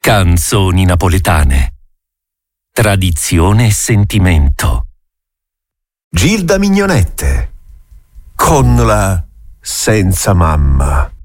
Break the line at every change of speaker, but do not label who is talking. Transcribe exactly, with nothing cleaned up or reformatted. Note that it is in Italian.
Canzoni napoletane. Tradizione e sentimento.
Gilda Mignonette con la Senza Mamma.